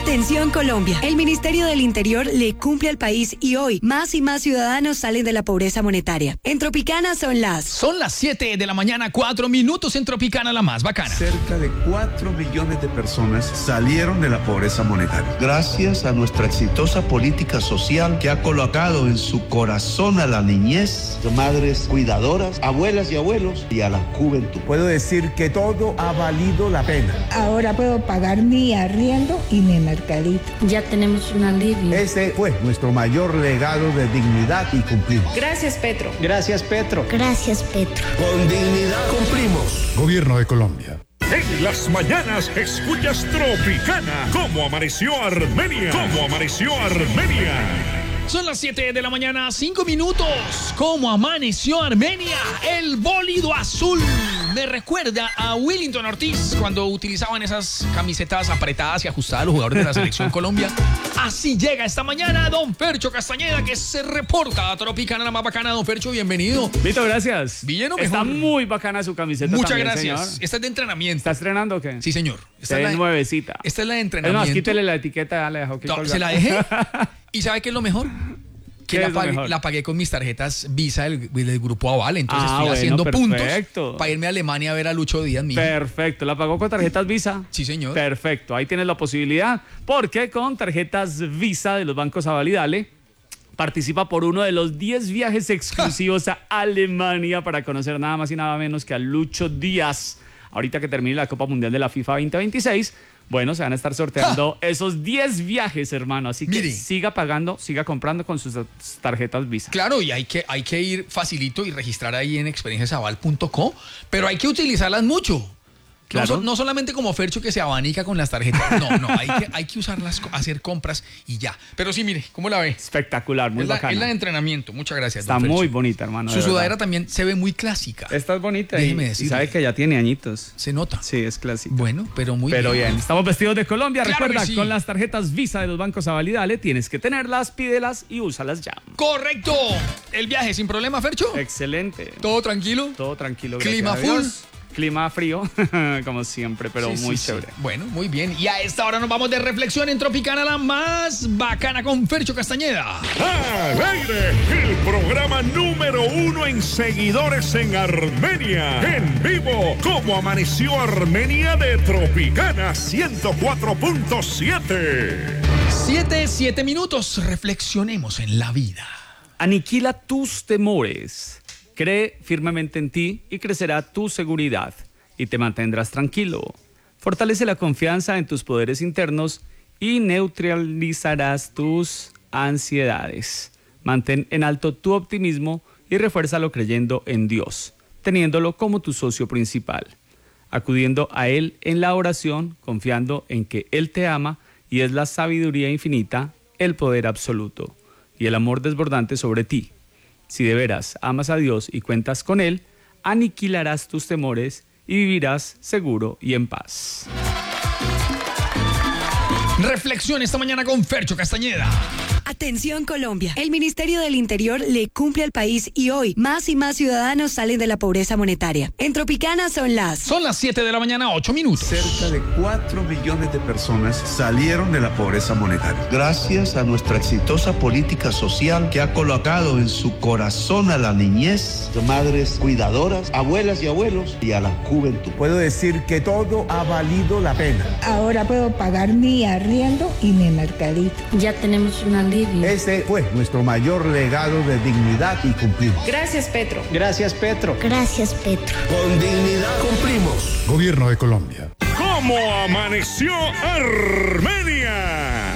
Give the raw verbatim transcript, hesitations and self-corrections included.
Atención Colombia, el Ministerio del Interior le cumple al país y hoy más y más ciudadanos salen de la pobreza monetaria. En Tropicana son las... Son las siete de la mañana, cuatro minutos en Tropicana, la más bacana. Cerca de cuatro millones de personas salieron de la pobreza monetaria. Gracias a nuestra exitosa política social que ha colocado en su corazón a la niñez, madres cuidadoras, abuelas y abuelos y a la juventud. Puedo decir que todo ha valido la pena. Ahora puedo pagar mi arriendo y mi mercadito. Ya tenemos un alivio. Ese fue nuestro mayor legado de dignidad y cumplimos. Gracias, Petro. Gracias, Petro. Gracias, Petro. Con dignidad cumplimos. Gobierno de Colombia. En las mañanas escuchas Tropicana. ¿Cómo amaneció Armenia? ¿Cómo amaneció Armenia? Son las siete de la mañana, cinco minutos. ¿Cómo amaneció Armenia? El bólido azul. Me recuerda a Willington Ortiz cuando utilizaban esas camisetas apretadas y ajustadas a los jugadores de la Selección Colombia. Así llega esta mañana don Fercho Castañeda, que se reporta a Tropicana, la más bacana. Don Fercho, bienvenido. Vito, gracias. ¿Bien o mejor? Está muy bacana su camiseta. Muchas también, gracias. Señor. Esta es de entrenamiento. ¿Está estrenando o qué? Sí, señor. Esta Se es ve la nuevecita. Esta es la de Es entrenamiento. más, quítele la etiqueta, ya le dejó que No, colgar. se la dejé. ¿Y sabe qué es lo mejor? Que ¿Qué la es lo pagué, mejor? la pagué con mis tarjetas Visa del, del grupo Aval. Entonces Ah, estoy bueno, haciendo perfecto. puntos para irme a Alemania a ver a Lucho Díaz. Mío. Perfecto. ¿La pagó con tarjetas Visa? Sí, señor. Perfecto. Ahí tienes la posibilidad. Porque con tarjetas Visa de los bancos Aval y Dale participa por uno de los diez viajes exclusivos a Alemania para conocer nada más y nada menos que a Lucho Díaz. Ahorita que termine la Copa Mundial de la FIFA veinte veintiséis, bueno, se van a estar sorteando ¡ja! Esos diez viajes, hermano. Así que Mire. siga pagando, siga comprando con sus tarjetas Visa. Claro, y hay que, hay que ir facilito y registrar ahí en experiencias aval punto co, pero hay que utilizarlas mucho. Claro. No, so, no solamente como Fercho que se abanica con las tarjetas. No, no, hay que, hay que usarlas, hacer compras y ya. Pero sí, mire, ¿cómo la ve? Espectacular, muy es la, bacana. es la de entrenamiento. Muchas gracias. Está muy bonita, hermano. Su sudadera también se ve muy clásica. Esta es bonita. Déjeme y, decirle. y sabe que ya tiene añitos. Se nota. Sí, es clásica. Bueno, pero muy pero bien. bien. Estamos vestidos de Colombia. Claro Recuerda, sí. con las tarjetas Visa de los bancos Aval y Dale, tienes que tenerlas, pídelas y úsalas ya. ¡Correcto! El viaje sin problema, Fercho. Excelente. ¿Todo tranquilo? Todo tranquilo. ¿Clima gracias a full? Dios. Clima frío, como siempre, pero Sí, muy sí, chévere. sí. Bueno, muy bien. Y a esta hora nos vamos de reflexión en Tropicana, la más bacana con Fercho Castañeda. Al aire, el programa número uno en seguidores en Armenia. En vivo, ¿cómo amaneció Armenia de Tropicana ciento cuatro punto siete? Siete, siete minutos. Reflexionemos en la vida. Aniquila tus temores. Cree firmemente en ti y crecerá tu seguridad y te mantendrás tranquilo. Fortalece la confianza en tus poderes internos y neutralizarás tus ansiedades. Mantén en alto tu optimismo y refuérzalo creyendo en Dios, teniéndolo como tu socio principal, acudiendo a Él en la oración, confiando en que Él te ama y es la sabiduría infinita, el poder absoluto y el amor desbordante sobre ti. Si de veras amas a Dios y cuentas con Él, aniquilarás tus temores y vivirás seguro y en paz. Reflexión esta mañana con Fercho Castañeda. Atención Colombia, el Ministerio del Interior le cumple al país y hoy más y más ciudadanos salen de la pobreza monetaria. En Tropicana son las... Son las siete de la mañana, ocho minutos. Cerca de cuatro millones de personas salieron de la pobreza monetaria. Gracias a nuestra exitosa política social que ha colocado en su corazón a la niñez, madres cuidadoras, abuelas y abuelos y a la juventud. Puedo decir que todo ha valido la pena. Ahora puedo pagar mi arriendo y mi mercadito. Ya tenemos un alivio. Ese fue nuestro mayor legado de dignidad y cumplimos. Gracias, Petro. Gracias, Petro. Gracias, Petro. Con dignidad cumplimos. Gobierno de Colombia. ¿Cómo amaneció Armenia?